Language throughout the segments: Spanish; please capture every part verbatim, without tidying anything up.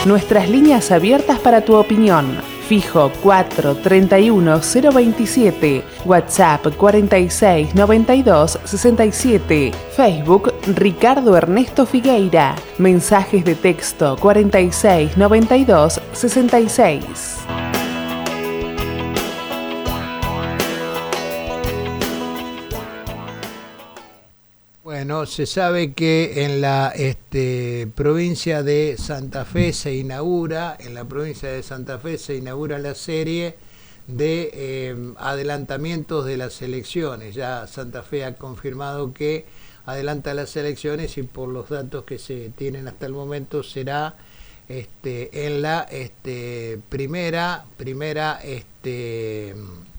Nuestras líneas abiertas para tu opinión. Fijo cuatro treinta y uno cero veintisiete, WhatsApp cuarenta y seis noventa y dos sesenta y siete, Facebook Ricardo Ernesto Figueira, mensajes de texto cuarenta y seis noventa y dos sesenta y seis. Bueno, se sabe que en la este, provincia de Santa Fe se inaugura, en la provincia de Santa Fe se inaugura la serie de eh, adelantamientos de las elecciones. Ya Santa Fe ha confirmado que adelanta las elecciones y por los datos que se tienen hasta el momento será este, en la este, primera, primera este,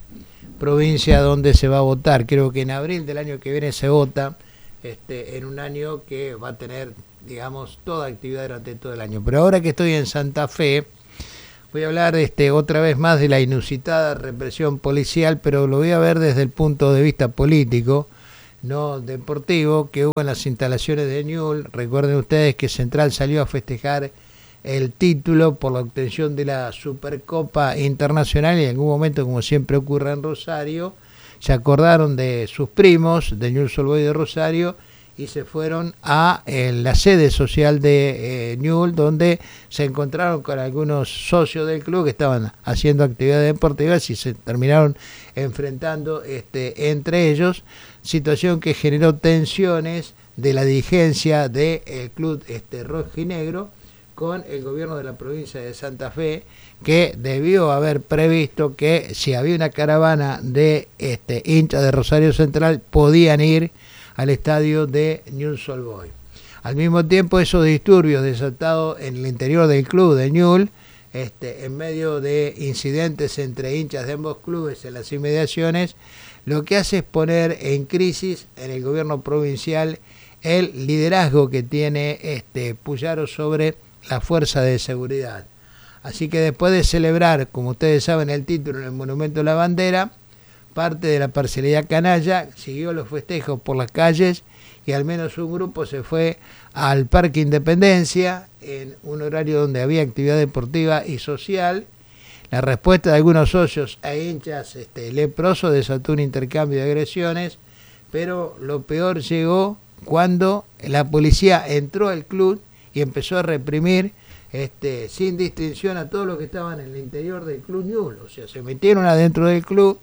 provincia donde se va a votar. Creo que en abril del año que viene se vota. Este, en un año que va a tener, digamos, toda actividad durante todo el año. Pero ahora que estoy en Santa Fe, voy a hablar este, otra vez más de la inusitada represión policial, pero lo voy a ver desde el punto de vista político, no deportivo, que hubo en las instalaciones de Newell's. Recuerden ustedes que Central salió a festejar el título por la obtención de la Supercopa Internacional y en algún momento, como siempre ocurre en Rosario, se acordaron de sus primos, de Newell's Old Boys de Rosario, y se fueron a eh, la sede social de eh, Newell's, donde se encontraron con algunos socios del club que estaban haciendo actividades deportivas y se terminaron enfrentando este, entre ellos, situación que generó tensiones de la dirigencia del club este, rojinegro con el gobierno de la provincia de Santa Fe, que debió haber previsto que si había una caravana de este, hinchas de Rosario Central podían ir al estadio de Newell's Old Boys. Al mismo tiempo, esos disturbios desatados en el interior del club de Newell's, este, en medio de incidentes entre hinchas de ambos clubes en las inmediaciones, lo que hace es poner en crisis en el gobierno provincial el liderazgo que tiene este, Puyaro sobre la fuerza de seguridad. Así que después de celebrar, como ustedes saben, el título en el Monumento a la Bandera, parte de la parcialidad canalla siguió los festejos por las calles y al menos un grupo se fue al Parque Independencia en un horario donde había actividad deportiva y social. La respuesta de algunos socios a hinchas este, leprosos desató un intercambio de agresiones, pero lo peor llegó cuando la policía entró al club y empezó a reprimir este, sin distinción a todos los que estaban en el interior del club Newell's. O sea, se metieron adentro del club,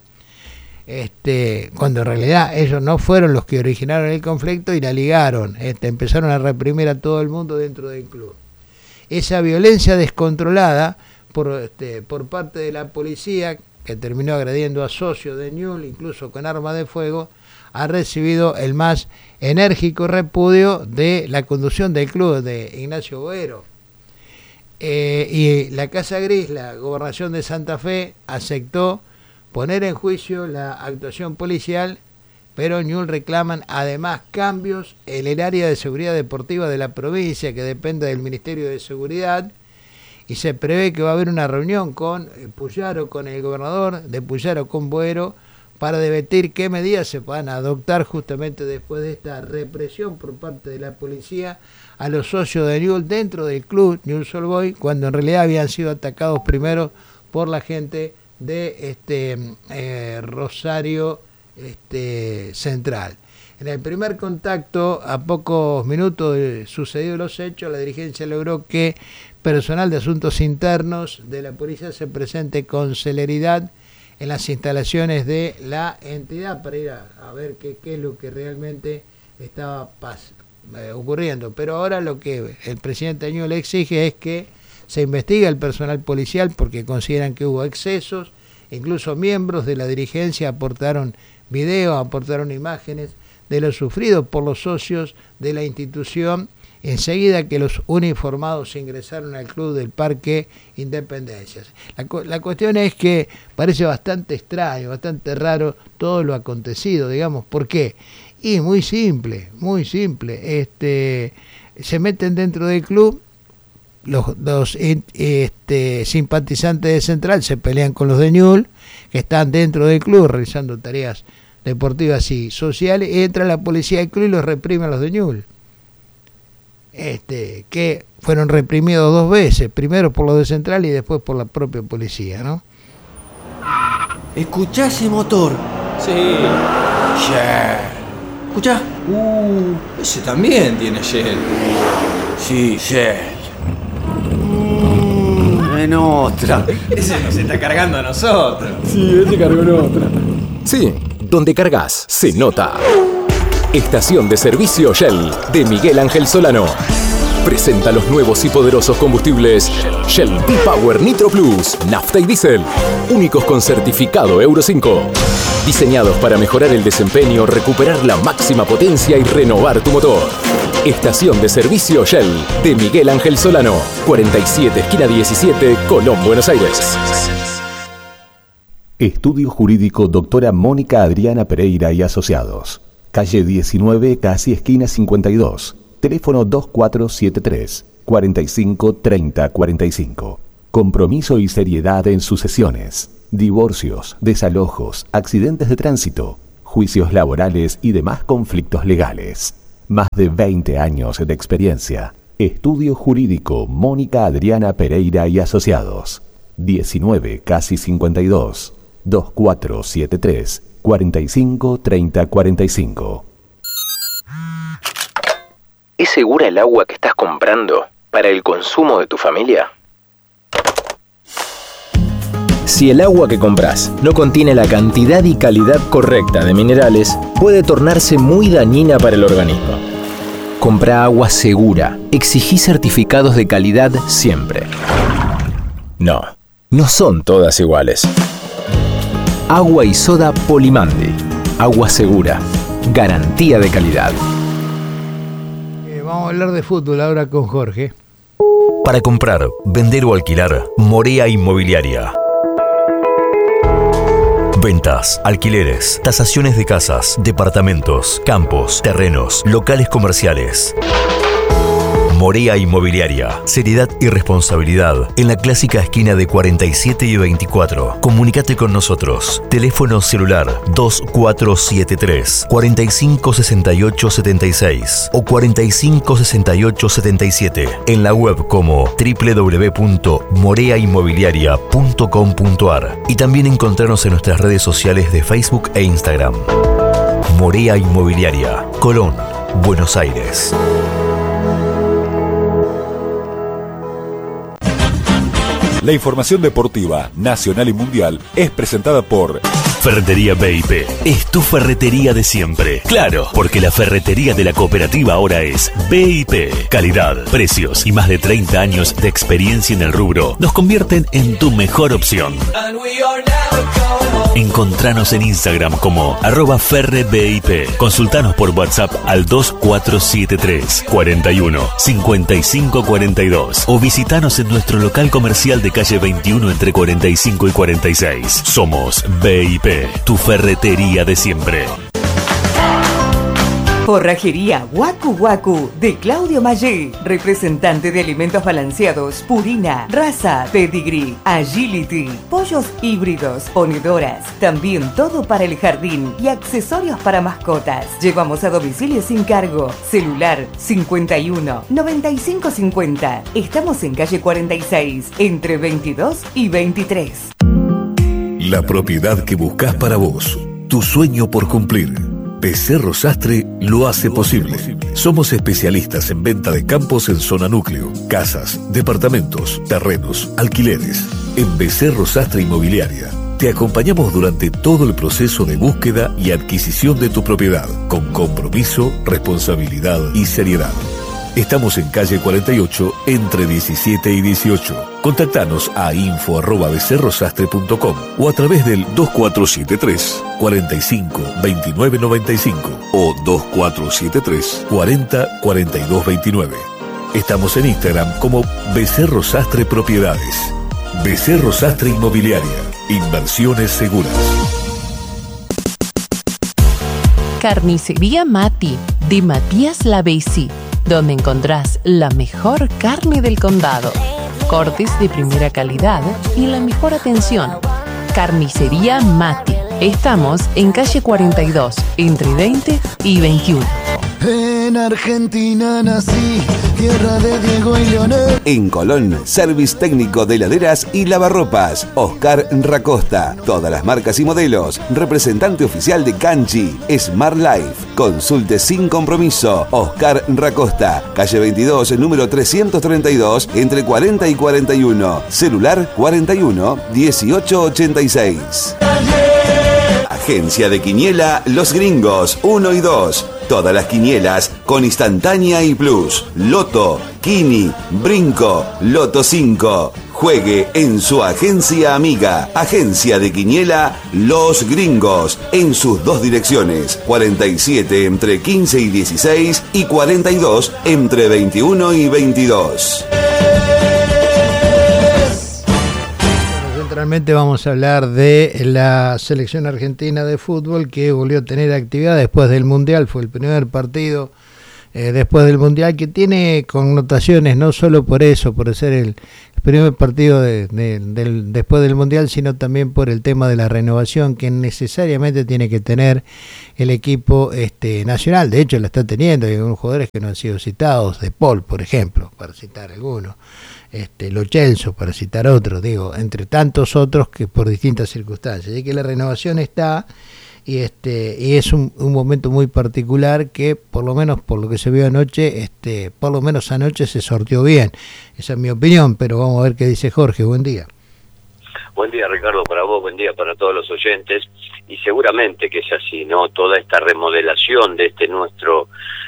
este, cuando en realidad ellos no fueron los que originaron el conflicto y la ligaron. Este, empezaron a reprimir a todo el mundo dentro del club. Esa violencia descontrolada por, este, por parte de la policía, que terminó agrediendo a socios de Newell's, incluso con arma de fuego, ha recibido el más enérgico repudio de la conducción del club de Ignacio Boero. Eh, y la Casa Gris, la Gobernación de Santa Fe, aceptó poner en juicio la actuación policial, pero Newell's reclaman además cambios en el área de seguridad deportiva de la provincia, que depende del Ministerio de Seguridad, y se prevé que va a haber una reunión con Puyaro, con el gobernador de Puyaro, con Boero, para debatir qué medidas se van a adoptar justamente después de esta represión por parte de la policía a los socios de Newell's dentro del club Newell's Old Boys, cuando en realidad habían sido atacados primero por la gente de este eh, Rosario este, Central. En el primer contacto, a pocos minutos de sucedidos los hechos, la dirigencia logró que personal de asuntos internos de la policía se presente con celeridad en las instalaciones de la entidad para ir a, a ver qué, qué es lo que realmente estaba pas, eh, ocurriendo. Pero ahora lo que el presidente Año le exige es que se investigue el personal policial porque consideran que hubo excesos. Incluso miembros de la dirigencia aportaron videos, aportaron imágenes de lo sufrido por los socios de la institución enseguida que los uniformados ingresaron al club del Parque Independencia. La, la cuestión es que parece bastante extraño, bastante raro todo lo acontecido, digamos. ¿Por qué? Y muy simple, muy simple. Este, se meten dentro del club, los, los este, simpatizantes de Central se pelean con los de Newell's, que están dentro del club realizando tareas deportivas y sociales, y entra la policía del club y los reprime a los de Newell's. este, que fueron reprimidos dos veces, primero por los de Central y después por la propia policía, ¿no? ¿Escuchá ese motor? Sí. Shell. ¿Escuchá? Uh, ese también tiene Shell. Sí, Shell. Mm, en otra. Ese nos está cargando a nosotros. Sí, ese cargó en otra. Sí, donde cargas, se nota. Estación de servicio Shell de Miguel Ángel Solano. Presenta los nuevos y poderosos combustibles Shell V-Power Nitro Plus, nafta y diésel, únicos con certificado Euro cinco. Diseñados para mejorar el desempeño, recuperar la máxima potencia y renovar tu motor. Estación de servicio Shell de Miguel Ángel Solano, cuarenta y siete, esquina diecisiete, Colón, Buenos Aires. Estudio Jurídico Doctora Mónica Adriana Pereira y Asociados. Calle diecinueve, casi esquina cincuenta y dos. Teléfono dos cuatro siete tres, cuarenta y cinco, treinta, cuarenta y cinco. Compromiso y seriedad en sus sesiones. Divorcios, desalojos, accidentes de tránsito, juicios laborales y demás conflictos legales. Más de veinte años de experiencia. Estudio Jurídico Mónica Adriana Pereira y Asociados. diecinueve, casi cincuenta y dos. dos cuatro siete tres, cuarenta y cinco, treinta, cuarenta y cinco. ¿Es segura el agua que estás comprando para el consumo de tu familia? Si el agua que compras no contiene la cantidad y calidad correcta de minerales, puede tornarse muy dañina para el organismo. Compra agua segura. Exigí certificados de calidad siempre. No, no son todas iguales. Agua y soda Polimandi. Agua segura. Garantía de calidad. Vamos a hablar de fútbol ahora con Jorge. Para comprar, vender o alquilar, Morea Inmobiliaria. Ventas, alquileres, tasaciones de casas, departamentos, campos, terrenos, locales comerciales. Morea Inmobiliaria. Seriedad y responsabilidad en la clásica esquina de cuarenta y siete y veinticuatro. Comunícate con nosotros. Teléfono celular dos cuatro siete tres, cuarenta y cinco, sesenta y ocho, setenta y seis o cuarenta y cinco, sesenta y ocho, setenta y siete. En la web como doble u doble u doble u punto morea inmobiliaria punto com punto a r y también encontrarnos en nuestras redes sociales de Facebook e Instagram. Morea Inmobiliaria, Colón, Buenos Aires. La información deportiva, nacional y mundial, es presentada por Ferretería B I P. Es tu ferretería de siempre. Claro, porque la ferretería de la cooperativa ahora es B I P. Calidad, precios y más de treinta años de experiencia en el rubro nos convierten en tu mejor opción. Encontranos en Instagram como arroba ferrebip. Consultanos por WhatsApp al dos cuatro siete tres, cuarenta y uno, cincuenta y cinco cuarenta y dos o visitanos en nuestro local comercial de calle veintiuno entre cuarenta y cinco y cuarenta y seis. Somos B I P, tu ferretería de siempre. Forrajería Waku Waku de Claudio Mayé, representante de alimentos balanceados, Purina, Raza, Pedigree, Agility, pollos híbridos, ponedoras, también todo para el jardín y accesorios para mascotas. Llevamos a domicilio sin cargo. Celular cincuenta y uno, noventa y cinco cincuenta. Estamos en calle cuarenta y seis, entre veintidós y veintitrés. La propiedad que buscas para vos, tu sueño por cumplir. Becerro Sastre lo hace posible. Somos especialistas en venta de campos en zona núcleo, casas, departamentos, terrenos, alquileres. En Becerro Sastre Inmobiliaria te acompañamos durante todo el proceso de búsqueda y adquisición de tu propiedad, con compromiso, responsabilidad y seriedad. Estamos en calle cuarenta y ocho, entre diecisiete y dieciocho. Contactanos a info arroba becerrosastre punto com o a través del dos cuatro siete tres, cuarenta y cinco, veintinueve noventa y cinco o dos cuatro siete tres, cuarenta, cuarenta y dos veintinueve. Estamos en Instagram como Becerro Sastre Propiedades. Becerro Sastre Inmobiliaria. Inversiones seguras. Carnicería Mati, de Matías Lavesi, donde encontrás la mejor carne del condado, cortes de primera calidad y la mejor atención. Carnicería Mati. Estamos en calle cuarenta y dos, entre veinte y veintiuno. En Argentina nací, tierra de Diego y Leonel. En Colón, service técnico de heladeras y lavarropas. Oscar Racosta. Todas las marcas y modelos. Representante oficial de Canchi. Smart Life. Consulte sin compromiso. Oscar Racosta. Calle veintidós, número trescientos treinta y dos, entre cuarenta y cuarenta y uno. Celular cuarenta y uno, dieciocho ochenta y seis. Agencia de Quiniela Los Gringos uno y dos. Todas las quinielas con instantánea y plus. Loto, Kini, Brinco, Loto cinco. Juegue en su agencia amiga. Agencia de Quiniela Los Gringos. En sus dos direcciones. cuarenta y siete entre quince y dieciséis y cuarenta y dos entre veintiuno y veintidós. Realmente vamos a hablar de la selección argentina de fútbol que volvió a tener actividad después del Mundial. Fue el primer partido eh, después del Mundial que tiene connotaciones no solo por eso, por ser el primer partido de, de, del, después del Mundial, sino también por el tema de la renovación que necesariamente tiene que tener el equipo este, nacional. De hecho la está teniendo, hay algunos jugadores que no han sido citados, De Paul por ejemplo, para citar algunos. Este, Lo Celso, para citar otros, digo, entre tantos otros que por distintas circunstancias. Y que la renovación está y este y es un, un momento muy particular que por lo menos por lo que se vio anoche, este por lo menos anoche se sorteó bien. Esa es mi opinión, pero vamos a ver qué dice Jorge. Buen día. Buen día, Ricardo, para vos, buen día para todos los oyentes, y seguramente que es así, ¿no? Toda esta remodelación de este nuestro,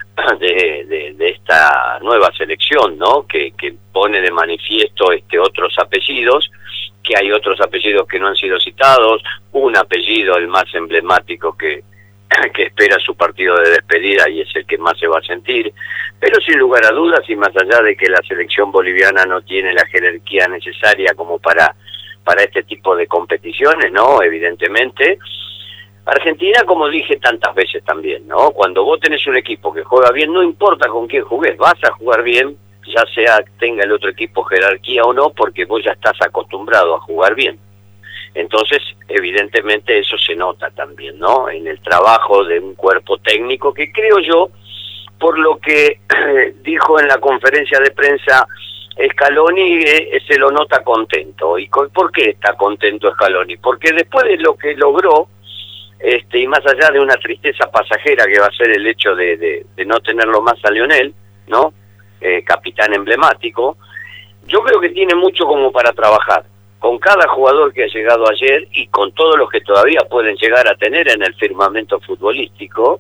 de, de, de esta nueva selección, ¿no? Que, que pone de manifiesto este otros apellidos, que hay otros apellidos que no han sido citados, un apellido, el más emblemático que, que espera su partido de despedida y es el que más se va a sentir, pero sin lugar a dudas, y más allá de que la selección boliviana no tiene la jerarquía necesaria como para para este tipo de competiciones, ¿no? Evidentemente, Argentina, como dije tantas veces también, ¿no? Cuando vos tenés un equipo que juega bien, no importa con quién jugués, vas a jugar bien, ya sea tenga el otro equipo jerarquía o no, porque vos ya estás acostumbrado a jugar bien. Entonces, evidentemente eso se nota también, ¿no? En el trabajo de un cuerpo técnico que creo yo, por lo que dijo en la conferencia de prensa Scaloni, eh, se lo nota contento. ¿Y por qué está contento Scaloni? Porque después de lo que logró, este y más allá de una tristeza pasajera que va a ser el hecho de, de, de no tenerlo más a Lionel, ¿no? Eh, capitán emblemático, yo creo que tiene mucho como para trabajar. Con cada jugador que ha llegado ayer y con todos los que todavía pueden llegar a tener en el firmamento futbolístico,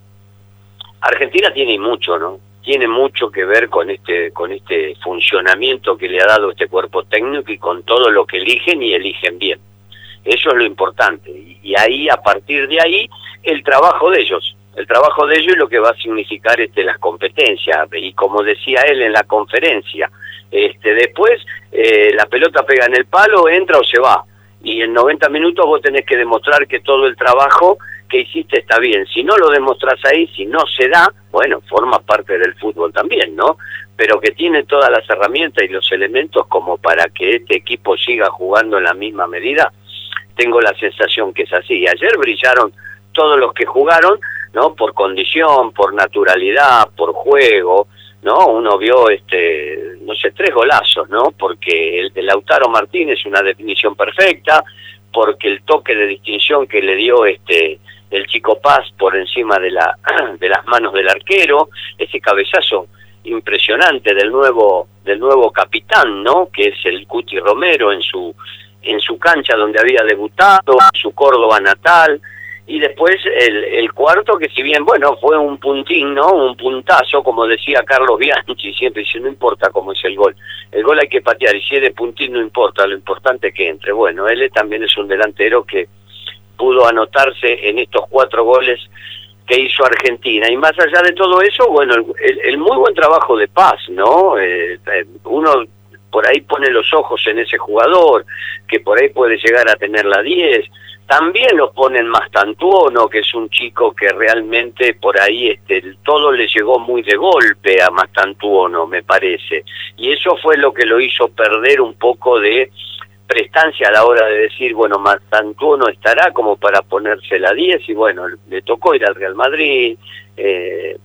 Argentina tiene mucho, ¿no? Tiene mucho que ver con este con este funcionamiento que le ha dado este cuerpo técnico y con todo lo que eligen y eligen bien. Eso es lo importante. Y, y ahí, a partir de ahí, el trabajo de ellos. El trabajo de ellos es lo que va a significar este las competencias. Y como decía él en la conferencia, este después eh, la pelota pega en el palo, entra o se va. Y en noventa minutos vos tenés que demostrar que todo el trabajo que hiciste está bien. Si no lo demostrás ahí, si no se da, bueno, forma parte del fútbol también, ¿no? Pero que tiene todas las herramientas y los elementos como para que este equipo siga jugando en la misma medida, tengo la sensación que es así. Y ayer brillaron todos los que jugaron, ¿no? Por condición, por naturalidad, por juego, ¿no? Uno vio, este, no sé, tres golazos, ¿no? Porque el de Lautaro Martínez es una definición perfecta, porque el toque de distinción que le dio este el Chico Paz por encima de la de las manos del arquero, ese cabezazo impresionante del nuevo del nuevo capitán, ¿no? Que es el Cuti Romero en su en su cancha donde había debutado, su Córdoba natal. Y después el, el cuarto, que si bien, bueno, fue un puntín, ¿no? Un puntazo, como decía Carlos Bianchi, siempre dice, no importa cómo es el gol. El gol hay que patear, y si es de puntín no importa, lo importante es que entre. Bueno, él también es un delantero que pudo anotarse en estos cuatro goles que hizo Argentina. Y más allá de todo eso, bueno, el, el muy buen trabajo de Paz, ¿no? Eh, uno por ahí pone los ojos en ese jugador, que por ahí puede llegar a tener la diez. También lo ponen Mastantuono, que es un chico que realmente por ahí este, todo le llegó muy de golpe a Mastantuono, me parece. Y eso fue lo que lo hizo perder un poco de prestancia a la hora de decir, bueno, Mastantuono estará como para ponerse la diez, y bueno, le tocó ir al Real Madrid, eh,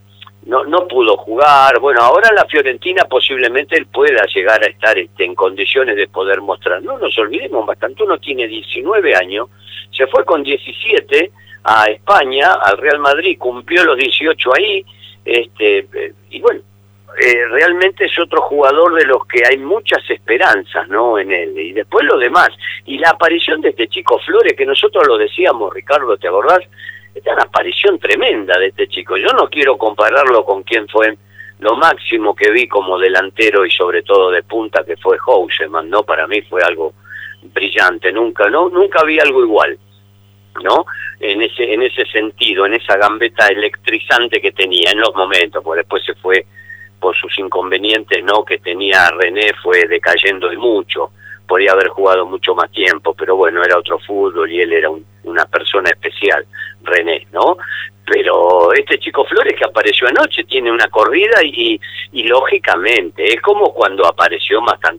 no no pudo jugar. Bueno, ahora la Fiorentina posiblemente él pueda llegar a estar este, en condiciones de poder mostrar. No nos olvidemos, Mastantuono tiene diecinueve años, se fue con diecisiete a España, al Real Madrid, cumplió los dieciocho ahí, este y bueno, eh, realmente es otro jugador de los que hay muchas esperanzas, ¿no?, en él. Y después lo demás, y la aparición de este chico Flores, que nosotros lo decíamos, Ricardo, ¿te acordás? Esta es una aparición tremenda de este chico. Yo no quiero compararlo con quien fue lo máximo que vi como delantero y sobre todo de punta, que fue Houseman, ¿no? Para mí fue algo brillante, nunca, no, nunca vi algo igual, ¿no? En ese, en ese sentido, en esa gambeta electrizante que tenía en los momentos, porque después se fue por sus inconvenientes, ¿no?, que tenía René, fue decayendo y mucho. Podría haber jugado mucho más tiempo, pero bueno, era otro fútbol y él era un, una persona especial, René, ¿no? Pero este chico Flores que apareció anoche tiene una corrida y, y, y lógicamente, es como cuando apareció Mastantuono